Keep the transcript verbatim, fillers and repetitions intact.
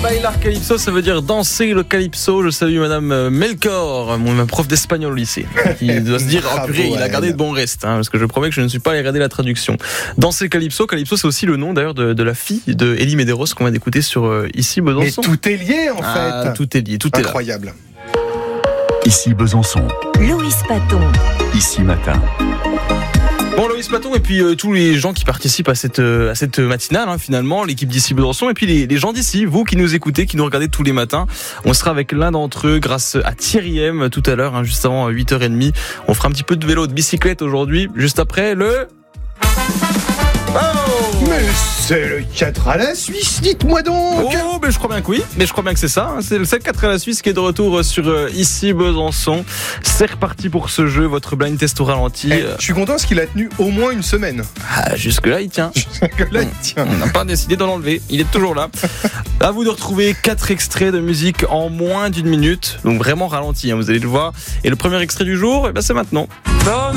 Bailar Calypso, ça veut dire danser le Calypso. Je salue Madame Melchor, mon prof d'espagnol au lycée, qui doit se dire, oh purée, il a gardé de bons restes, hein, parce que je promets que je ne suis pas allé regarder la traduction. Danser le Calypso, Calypso c'est aussi le nom d'ailleurs de, de la fille de Elie Medeiros qu'on vient d'écouter sur euh, Ici Besançon. Mais tout est lié en ah, fait. Tout est lié, tout Incroyable. est là. Ici Besançon. Loïs Paton. Ici Matin. Bon, Loïs Paton et puis euh, tous les gens qui participent à cette euh, à cette matinale, hein, finalement, l'équipe d'Ici Besançon et puis les, les gens d'ici, vous qui nous écoutez, qui nous regardez tous les matins. On sera avec l'un d'entre eux grâce à Thierry M tout à l'heure, hein, juste avant huit heures trente. On fera un petit peu de vélo, de bicyclette aujourd'hui, juste après le... Oh Mais c'est le quatre à la Suisse, dites-moi donc. Oh, mais je crois bien que oui, mais je crois bien que c'est ça, hein. C'est le sept quatre à la Suisse qui est de retour sur euh, Ici Besançon. C'est reparti pour ce jeu, votre blind test au ralenti. Eh, je suis content parce qu'il a tenu au moins une semaine. Ah, jusque-là, il tient. Jusque-là, il tient. On n'a pas décidé d'en enlever, il est toujours là. À vous de retrouver quatre extraits de musique en moins d'une minute, donc vraiment ralenti, hein, vous allez le voir. Et le premier extrait du jour, eh ben, c'est maintenant. Non,